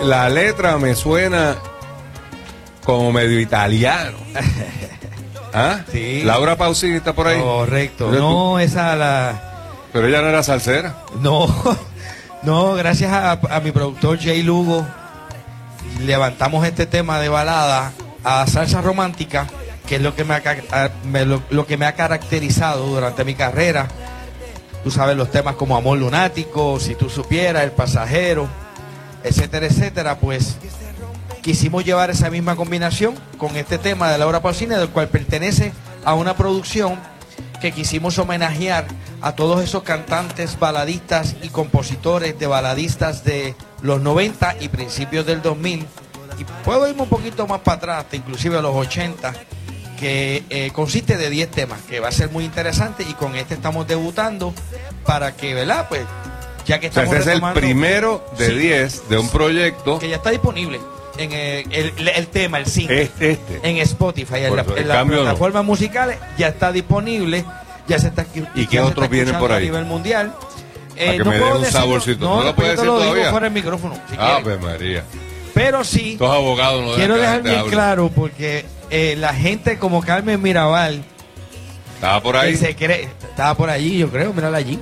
la letra me suena como medio italiano. ¿Ah? Sí. Laura Pausini está por ahí. Correcto. Pero No, esa la... Pero ella no era salsera. No, no, gracias a mi productor Jay Lugo, levantamos este tema de balada a salsa romántica, que es lo que lo que me ha caracterizado durante mi carrera. Tú sabes, los temas como Amor Lunático, Si Tú Supieras, El Pasajero, etcétera, etcétera. Pues quisimos llevar esa misma combinación con este tema de Laura Pausini, del cual pertenece a una producción que quisimos homenajear a todos esos cantantes baladistas y compositores de baladistas de los 90 y principios del 2000. Y puedo irme un poquito más para atrás, hasta inclusive a los 80, que consiste de 10 temas, que va a ser muy interesante, y con este estamos debutando para que, ¿verdad? Pues ya que estamos este es el retomando, primero de sí, 10 de un proyecto. que ya está disponible en el tema, el single, en Spotify, en las plataformas musicales, ya está disponible, ya se está. ¿Y qué otros vienen por ahí? A nivel mundial. Para que me dé un saborcito. No lo puedes decir lo todavía. digo fuera del micrófono. Si Ave María. Pero sí, estos abogados no quiero dejar bien claro, porque la gente como Carmen Mirabal estaba por ahí. Estaba por allí, yo creo, mírala allí.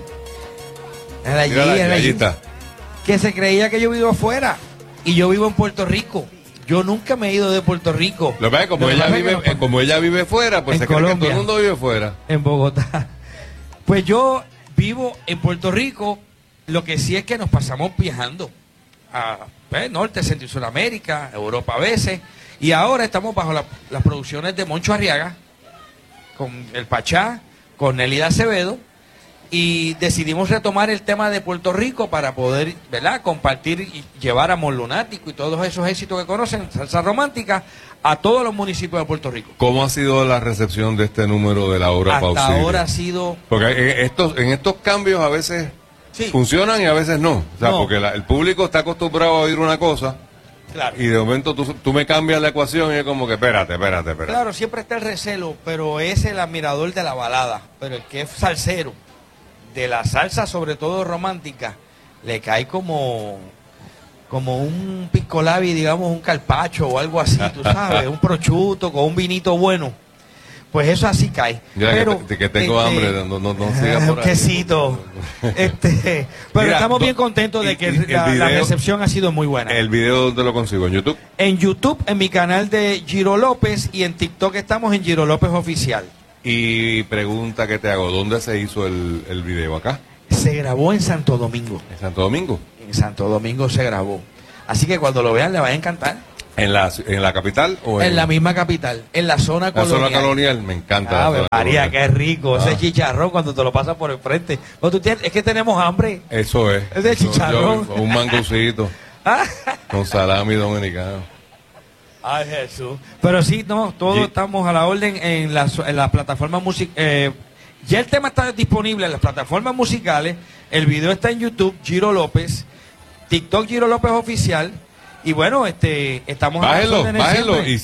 Allí está. Que se creía que yo vivo afuera y yo vivo en Puerto Rico. Yo nunca me he ido de Puerto Rico. Lo que pasa es que como ella vive fuera, pues se cree que todo el mundo vive fuera. En Bogotá. Pues yo vivo en Puerto Rico, lo que sí es que nos pasamos viajando a Norte, Centro y Sudamérica, Europa a veces, y ahora estamos bajo las producciones de Moncho Arriaga, con El Pachá, con Nelida Acevedo, y decidimos retomar el tema de Puerto Rico para poder, ¿verdad?, compartir y llevar Amor Lunático y todos esos éxitos que conocen, salsa romántica, a todos los municipios de Puerto Rico. ¿Cómo ha sido la recepción de este número de Laura Pausini? Hasta ahora ha sido... Porque en estos cambios a veces funcionan y a veces no. O sea, porque el público está acostumbrado a oír una cosa, claro, y de momento tú me cambias la ecuación y es como que espérate. Claro, siempre está el recelo, pero es el admirador de la balada, pero el que es salsero, de la salsa, sobre todo romántica, le cae como un pisco labi, digamos, un carpacho o algo así, tú sabes, un prosciutto con un vinito bueno. Pues eso así cae. Ya pero que tengo hambre, no sigas por ahí. Quesito. Pero mira, estamos bien contentos de que la recepción ha sido muy buena. ¿El video dónde lo consigo? ¿En YouTube? En YouTube, en mi canal de Giro López, y en TikTok estamos en Giro López Oficial. Y pregunta que te hago, ¿dónde se hizo el video? ¿Acá? Se grabó en Santo Domingo. ¿En Santo Domingo? En Santo Domingo se grabó. Así que cuando lo vean les va a encantar. ¿En la capital o en la misma capital? En la zona colonial. La zona colonial, me encanta. Ave María, qué rico. Ese chicharrón cuando te lo pasas por el frente. Es que tenemos hambre. Eso es. Ese chicharrón. Un mangucito con salami dominicano. Ay, Jesús. Pero sí, no, todos estamos a la orden en las plataformas musicales. Ya el tema está disponible en las plataformas musicales. El video está en YouTube, Giro López. TikTok, Giro López Oficial. Y bueno, estamos... Bájenlo.